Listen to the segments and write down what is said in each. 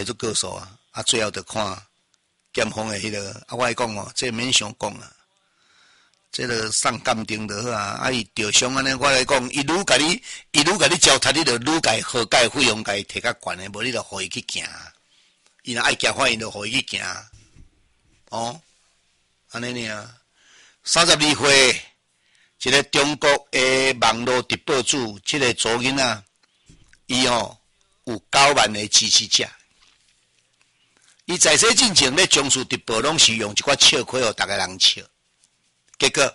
做歌手啊，最后就看剑锋的迄个我来讲这免想讲啦。这个上鑑定就好啊！伊着伤安尼，我来讲，伊愈甲你教读，你着愈甲伊好解费用，甲伊摕较悬的，无你着互伊去行。伊若爱行法院，着互伊去行。哦，安尼尔，32岁，一个中国的网络直播主，这个左囡仔，伊有9万的支持者。伊在世进前咧，将事直播拢是用一寡笑话互逐个人笑。结果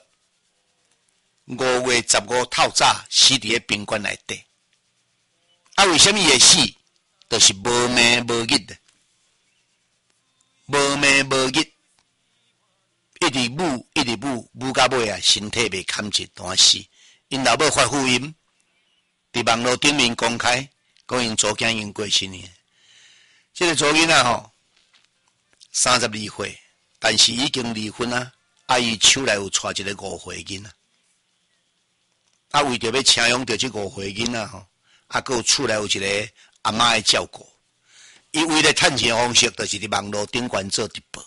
5月15透早死伫咧宾馆内底。为什么会死？就是无眠无日的，无眠无日，一直舞到尾啊，身体袂堪一段死。因老母发福音，伫网络顶面公开，讲因祖囝因过身呢。这个祖囡仔32岁，但是已经离婚啊。伊手内有带一个5岁囡仔，为着要请养着这5岁囡仔佮有厝内有一个阿嬷的照顾，伊为了趁钱的方式，就是伫网络顶悬做直播，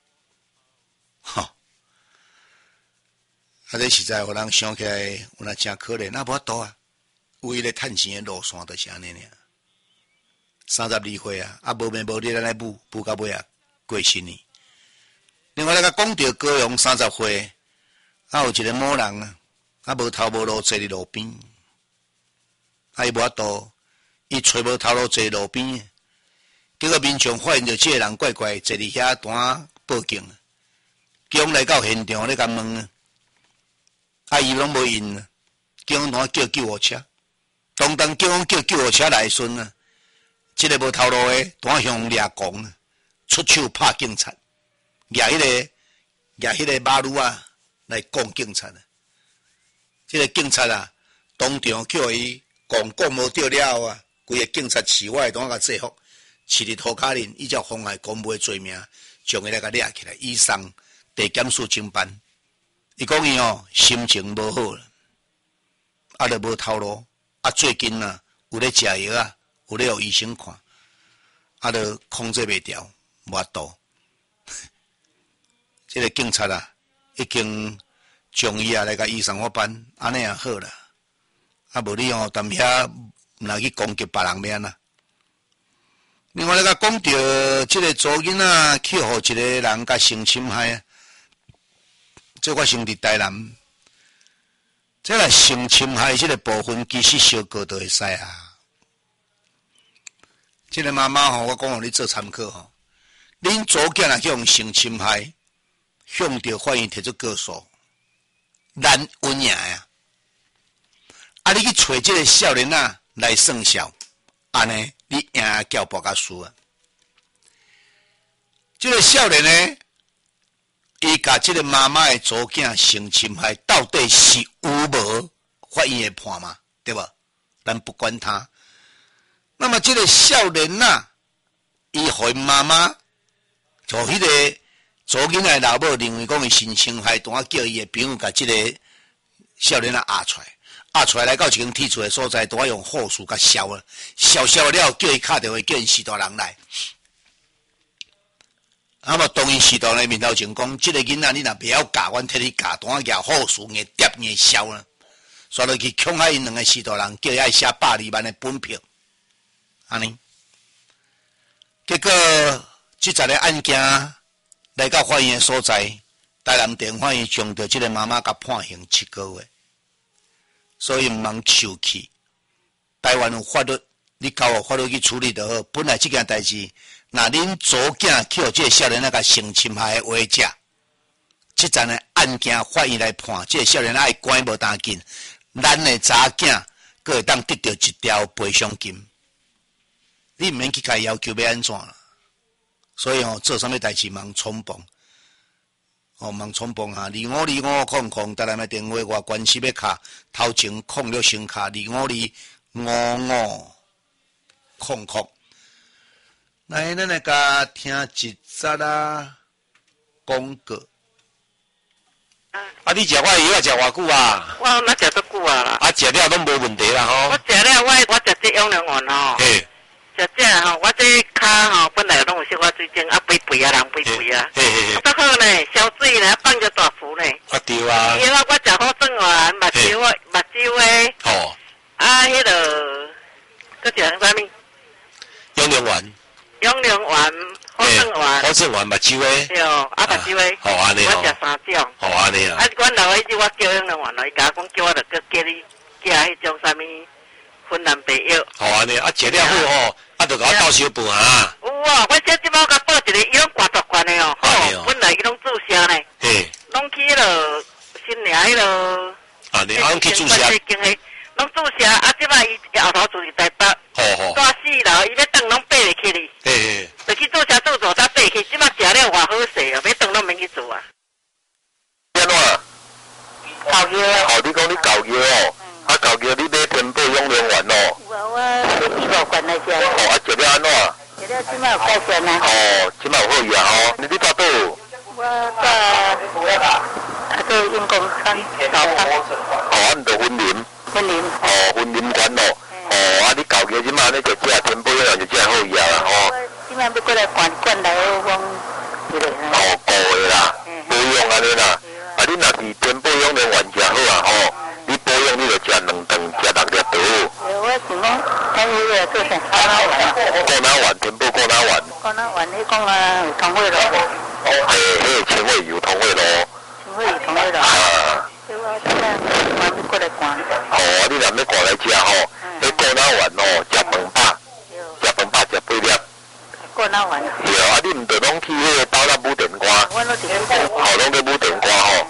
这实在互人想起来，有那真可怜，无法度啊，为了趁钱的路线就是安尼尔。32岁无眠无日安尼舞到尾过身呢。另外，甲讲到高雄30岁，有一个某人无头无路坐伫路边，伊无法度，伊找无头路坐路边，结果民众发现着这个人怪怪坐伫遐单报警，警方来到现场咧甲问，伊拢无应，警方单叫救护车，当警方叫救护车来时阵这个无头路的单向掠狂，出手拍警察。举迄个马路来讲警察这个警察当场叫伊讲无对了后规个警察市外当甲制服，饲伫涂骹林，伊才妨害公务的罪名，将伊来甲掠起来，移送地检署侦办。伊讲伊心情无好了，就无头路，最近有咧食药有咧互医生看，就控制袂牢，无法度。这个警察已经将伊来甲移送法办，安尼也好啦。无你踮遐若去攻击别人免啦。另外甲讲到这个左囡仔去互一个人甲性侵害，这我生伫台南，这个性侵害这个部分其实小个都会使啊。这个妈妈我讲互你做参考恁左囝若去用性侵害。向着法院提出告诉，难有赢呀！你去找这个少年来算账，安尼你赢叫报甲输啊！这个少年呢，伊甲这个妈妈的祖囝性侵害，到底是有无法院会判嘛？对吧？咱不管他。那么这个少年伊互妈妈就迄个。左囡仔老母认为讲伊性侵害，单叫伊的朋友甲即个少年压出来，压出来来到一间剔除的所在，单用护士甲烧了，烧了叫伊敲电话叫因师大人来。当因师大人面头前讲，即个囡仔你若袂晓教，阮替你教，单叫护士硬跌硬烧了，刷落去恐吓因两个师大人，叫伊爱写120万的本票，安尼。结果即个案件。来到法院的所在，台南地方法院将着这个妈妈甲判刑7个月，所以毋通受气。台湾有法律，你交予法律去处理就好。本来这件代志，若恁祖囝去互这个少年甲性侵害的话者，这阵的案件法院来判，这个少年爱关无当紧，咱的查囝佫会当得到一条赔偿金。你毋免去甲要求要安怎啦。所以做啥物代志茫冲动，茫冲动252500，台南的电话外关系要卡，头前06先卡25255500。来，咱来甲听一则广告。你食我的药食偌久啊？ 我食足久啊啦。 食了拢无问题啦吼。 我食了，我食这养良丸吼。 小姐吼，我这骹吼本来拢有小可水晶，啊肥肥啊，人肥肥啊，足好呢，消水呢，放个大符呢。 啊对啊。 因为我食好正丸，目睭诶。 哦。 啊，迄个，搁一项啥物？ 永良丸。 永良丸、好正丸。 好正丸目睭诶。 对哦，啊目睭诶。 好安尼哦。 我食3种。 好安尼啊。 啊，阮老迄日我叫永良丸咯，伊甲我讲叫我着搁叫你寄迄种啥物芬兰白药。 好安尼，啊食了好吼，啊着甲我倒小半啊。 有哦，我这即摆甲报一个，伊拢挂大罐的哦，吼，本来伊拢注射呢，拢去迄落新娘迄落， 啊，你拢去注射， 拢注射，啊，即摆伊后头住伫台北，大死了，伊要转拢爬袂起哩，就去注射做才爬去，即摆食了偌好势哦，要转拢免去做啊。 安怎？ 搞药啊！ 哦，你讲你搞药哦，啊搞药你买天宝永良丸哦。 我4-5罐来食。 哦，啊食了安怎？ 食了即摆有改善啊。 哦，即摆有好药哦。你在倒？ 我在用功餐早餐。 哦，啊，毋着分林。 分林。 哦，分林馆哦。哦，啊，你搞药即摆你就食天宝永良就食好药啦吼。 即摆要过来灌来往一个。 哦，顾的啦，保养安尼啦。啊，你若是天宝永良丸食好啊吼，你保养你就食2顿，食6粒就好。 我想讲，睇迄个做成高脑丸。 高脑丸，天宝高脑丸。 高脑丸，你讲啊有通血路。 哦，迄个清血油通血路。 清血油通血路。啊。对啊，即摆慢慢过来灌。 哦，你若要过来食吼，迄高脑丸哦，食饭饱，食饭饱食8粒。 高脑丸。 对啊，你毋着拢去迄个斗六武电瓜。 我拢伫咧做。 哦，拢伫武电瓜吼。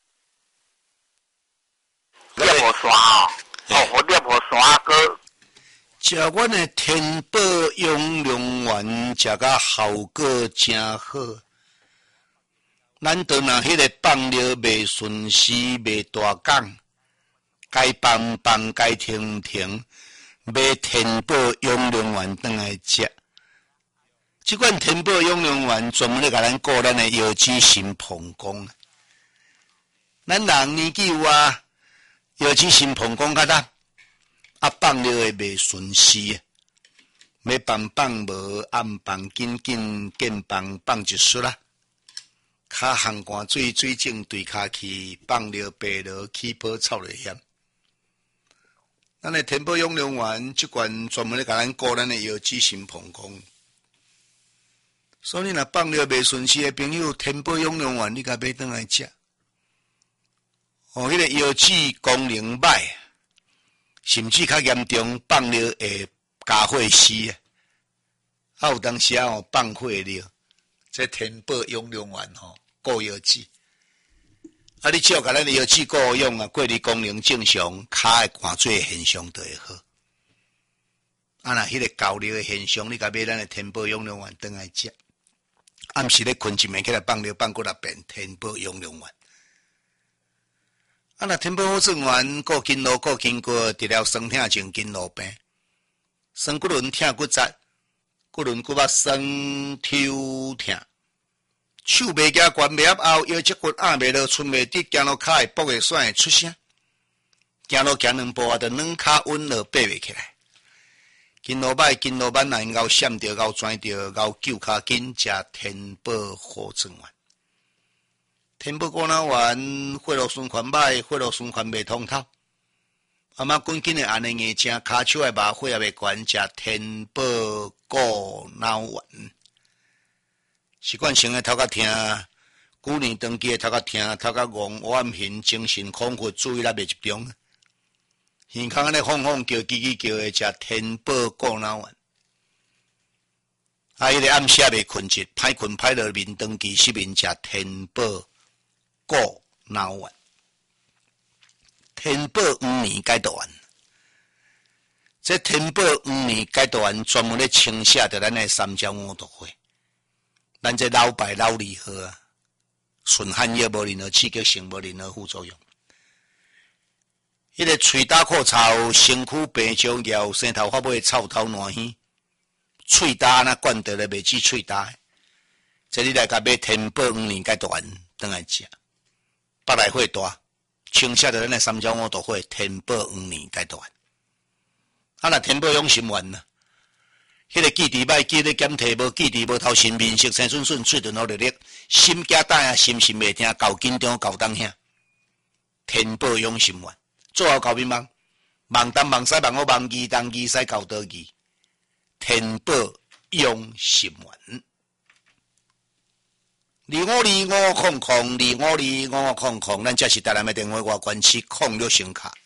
叶火刷哦，我叶火刷个。 食阮的天宝永良丸，食甲效果真好。咱倒若迄个放尿袂顺时，袂大讲，该放该停，买天宝永良丸转来食。即款天宝永良丸专门咧甲咱顾咱的腰肌心膀胱。咱人年纪有啊，腰肌心膀胱较大。啊，放尿会袂顺时，要放无，暗放紧，见放一束啦。骹烘干水肿对骹去，放尿白落起泡臭就险。咱的天宝永良丸即罐专门咧甲咱顾咱的腰肌心膀胱。所以若放尿袂顺时的朋友，天宝永良丸你甲买转来食。哦，迄个腰肌功能歹。甚至较严重，放尿会加火死啊！有当时啊，放火尿，这天宝永良丸吼，顾腰子。啊，你只要甲咱的腰子顾用啊，过滤功能正常，骹的汗水现象就会好。啊，若迄个交流的现象，你甲买咱的天宝永良丸转来食。暗时咧困一暝起来放尿放过6遍，天宝永良丸。啊！若天宝好转丸，顾筋络，顾筋骨，治疗酸痛症、筋络病、酸骨轮痛、骨折、骨轮骨肉酸、抽痛、手袂举悬袂合后，腰脊骨压袂落，寸袂直，行路骹会跛会甩会出声，行路行2步啊，就软骹稳落爬袂起来。筋络歹，筋络慢，难熬闪着，熬转着，熬救骹紧，食天宝好转丸。天宝高脑丸，血路循环歹，血路循环袂通透。阿妈赶紧的安尼硬正，骹手的麻血也袂悬，食天宝高脑丸。习惯性的头壳痛，旧年长期的头壳痛，头壳戆，黑暗形，精神恍惚，注意力袂集中。耳孔安尼晃晃叫，叽叽叫的，食天宝高脑丸。啊，迄个暗时袂困着，歹困歹落面长期失眠，食天宝高脑丸。天宝5年解毒丸，这天宝5年解毒丸专门咧清洗着咱的三焦五毒血，咱这老败老离合啊，纯汗液无任何刺激性，无任何副作用。迄个喙焦口臭、身躯白焦焦、生头发尾臭头烂耳，喙焦那灌得咧袂止喙焦，这你来甲买天宝5年解毒丸，当来食，腹内火大。清洗着咱的三焦五毒血，天宝5年解毒丸。啊，若天宝养心丸呢？ 迄个记忆歹，记咧检体无，记忆无头身面色生顺顺，喙唇好绿绿，心惊胆啊，心心袂听，够紧张，够当兄。天保永心愿，做好高民梦，梦东梦西梦我梦义东义西搞倒义，天保永心愿。252500，252500，咱这是台南的电话，我关系06声卡。